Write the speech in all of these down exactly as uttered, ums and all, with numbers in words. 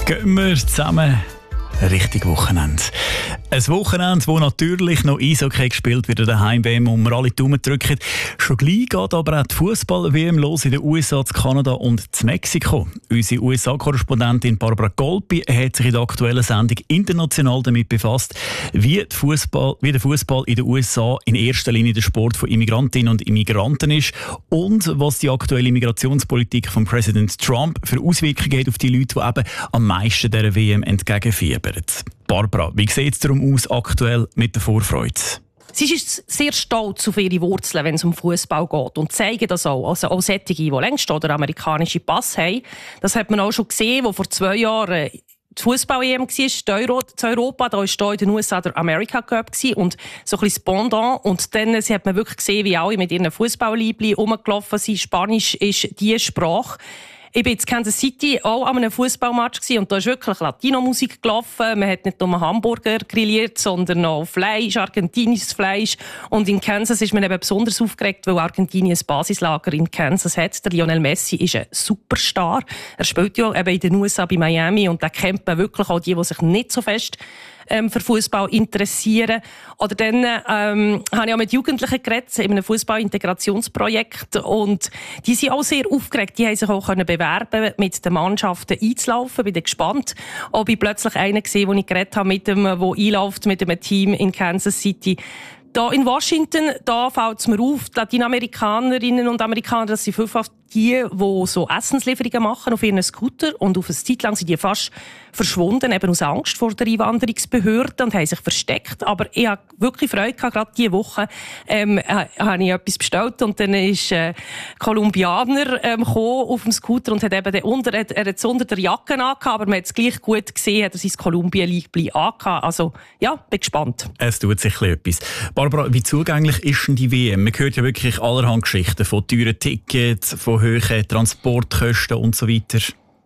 Gehen wir zusammen Richtung Wochenende. Ein Wochenende, wo natürlich noch Eishockey gespielt wird, der Heim-W M, und wir alle die Daumen drücken. Schon gleich geht aber auch die Fußball-W M los in den U S A, in Kanada und in Mexiko. Unsere U S A-Korrespondentin Barbara Golpi hat sich in der aktuellen Sendung international damit befasst, wie, die Fußball, wie der Fußball in den U S A in erster Linie der Sport von Immigrantinnen und Immigranten ist und was die aktuelle Migrationspolitik von Präsident Trump für Auswirkungen hat auf die Leute, die eben am meisten dieser W M entgegenfiebern. Barbara, wie sieht es darum aus aktuell mit der Vorfreude? Sie ist sehr stolz auf ihre Wurzeln, wenn es um Fußball geht, und zeigen das auch. Also auch solche, die längst oder amerikanische Pass haben. Das hat man auch schon gesehen, wo vor zwei Jahren die Fußball-E M war, Euro, zu Europa. Da war hier in den U S A der America Cup und so ein bisschen das Pendant. Und dann hat man wirklich gesehen, wie alle mit ihren Fußballliebli rumgelaufen sind. Spanisch ist die Sprache. Ich war in Kansas City auch an einem Fußballmatch und da ist wirklich Latino-Musik gelaufen. Man hat nicht nur Hamburger grilliert, sondern auch Fleisch, argentinisches Fleisch. Und in Kansas ist man eben besonders aufgeregt, weil Argentinien ein Basislager in Kansas hat. Der Lionel Messi ist ein Superstar. Er spielt ja eben in den U S A bei Miami und da kennt man wirklich auch die, die sich nicht so fest ähm, für Fußball interessieren. Oder dann ähm, habe ich auch mit Jugendlichen geredet in einem Fußball-Integrationsprojekt und die sind auch sehr aufgeregt. Die haben sich auch können bewerben, mit den Mannschaften einzulaufen. Bin gespannt, ob ich plötzlich einen gesehen, wo ich geredet habe mit dem, der einläuft mit einem Team in Kansas City. Da in Washington, da fällt es mir auf, die Lateinamerikanerinnen und Amerikaner, das sind vielfach die, die so Essenslieferungen machen auf ihren Scooter, und auf eine Zeit lang sind die fast verschwunden, eben aus Angst vor der Einwanderungsbehörde, und haben sich versteckt. Aber ich habe wirklich Freude gehabt, gerade diese Woche ähm, äh, habe ich etwas bestellt und dann ist äh, Kolumbianer ähm, gekommen auf dem Scooter und hat eben den unter, er, er hat unter der Jacke angehabt, aber man hat es gleich gut gesehen, hat er sein Kolumbien-Liebli angehabt. Also ja, bin gespannt. Es tut sich etwas. Barbara, wie zugänglich ist denn die W M? Man hört ja wirklich allerhand Geschichten von teuren Tickets, von hohen Transportkosten und so weiter.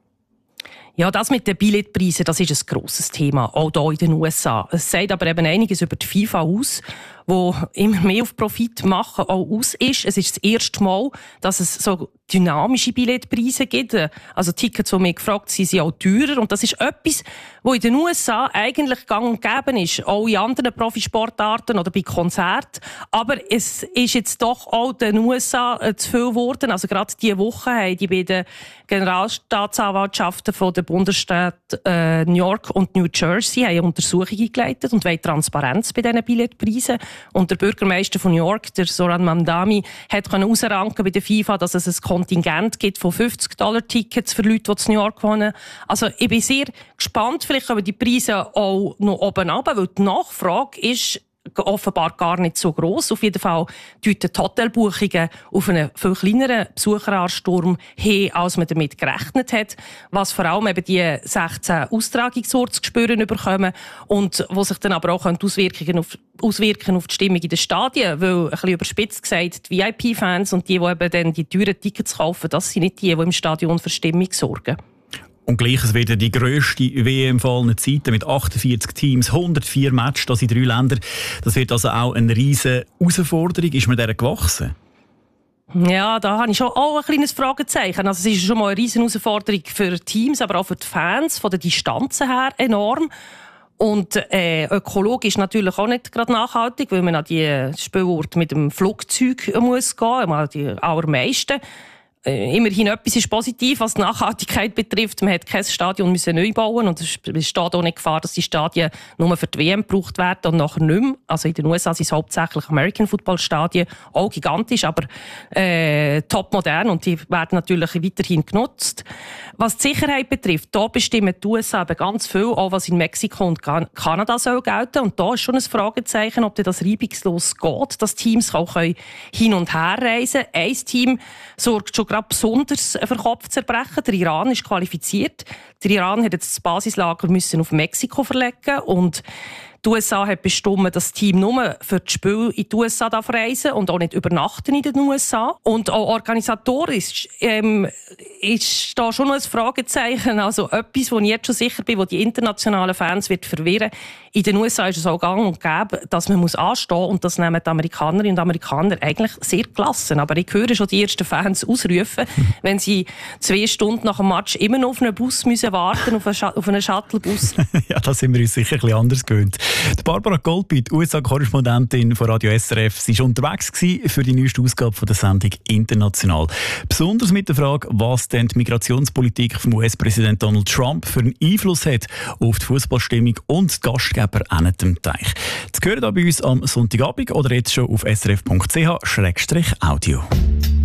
Ja, das mit den Billetpreisen, das ist ein grosses Thema, auch hier in den U S A. Es sagt aber eben einiges über die FIFA aus, wo immer mehr auf Profit machen auch aus ist. Es ist das erste Mal, dass es so dynamische Billetpreise gibt. Also Tickets, die mir gefragt sind, sind auch teurer. Und das ist etwas, was in den U S A eigentlich gang und gäbe ist. Auch in anderen Profisportarten oder bei Konzerten. Aber es ist jetzt doch auch in den U S A zu viel geworden. Also gerade diese Woche haben die beiden Generalstaatsanwaltschaften von den Bundesstaaten äh, New York und New Jersey haben eine Untersuchung eingeleitet und wollen Transparenz bei diesen Billetpreisen. Und der Bürgermeister von New York, der Zoran Mamdani, hat herausranken bei der FIFA, dass es ein Kontingent gibt von fünfzig Dollar Tickets für Leute, die in New York wohnen. Also ich bin sehr gespannt, vielleicht kommen die Preise auch noch oben runter, weil die Nachfrage ist offenbar gar nicht so gross. Auf jeden Fall deuten die Hotelbuchungen auf einen viel kleineren Besucheransturm hin, als man damit gerechnet hat. Was vor allem eben die sechzehn Austragungsorte zu spüren bekommen und wo sich dann aber auch Auswirkungen auf, auswirken auf die Stimmung in den Stadien. Weil, ein bisschen überspitzt gesagt, die V I P-Fans und die, die eben dann die teuren Tickets kaufen, das sind nicht die, die im Stadion für Stimmung sorgen. Und gleiches wieder die grösste W M von allen Zeiten mit achtundvierzig Teams, hundertvier Matches, das in drei Ländern. Das wird also auch eine riesige Herausforderung. Ist man dieser gewachsen? Ja, da habe ich schon auch ein kleines Fragezeichen. Also es ist schon mal eine riesige Herausforderung für Teams, aber auch für die Fans, von der Distanzen her enorm. Und äh, ökologisch natürlich auch nicht gerade nachhaltig, weil man an die Spielorte mit dem Flugzeug muss gehen, mal die allermeisten. Äh, immerhin etwas ist positiv, was die Nachhaltigkeit betrifft. Man hat kein Stadion müssen neu bauen und es besteht auch nicht Gefahr, dass die Stadien nur für die W M gebraucht werden und nachher nicht mehr. Also in den U S A sind es hauptsächlich American Football Stadien, auch gigantisch, aber äh, top modern und die werden natürlich weiterhin genutzt. Was die Sicherheit betrifft, da bestimmen die U S A ganz viel, auch was in Mexiko und Kanada soll gelten. Und da ist schon ein Fragezeichen, ob das reibungslos geht, dass Teams auch hin und her reisen können. Ein Team sorgt schon gerade besonders für Kopfzerbrechen. Der Iran ist qualifiziert. Der Iran hat jetzt das Basislager müssen auf Mexiko verlegen und Die U S A hat bestimmt, dass das Team nur für das Spiel in die U S A reisen darf und auch nicht übernachten in den U S A. Und auch organisatorisch ähm, ist da schon noch ein Fragezeichen. Also etwas, wo ich jetzt schon sicher bin, wo die internationalen Fans wird verwirren. In den U S A ist es auch gang und gäbe, dass man muss anstehen muss. Und das nehmen die Amerikanerinnen und Amerikaner eigentlich sehr gelassen. Aber ich höre schon die ersten Fans ausrufen, wenn sie zwei Stunden nach dem Match immer noch auf einen Bus müssen warten, auf einen, Sch- auf einen Shuttlebus. Ja, da sind wir uns sicher ein bisschen anders gewöhnt. Die Barbara Goldbeat, U S A-Korrespondentin von Radio S R F, sie war unterwegs für die neueste Ausgabe der Sendung «International». Besonders mit der Frage, was denn die Migrationspolitik vom U S-Präsident Donald Trump für einen Einfluss hat auf die Fußballstimmung und die Gastgeber an dem Teich. Das gehört auch bei uns am Sonntagabend oder jetzt schon auf s r f punkt c h slash audio.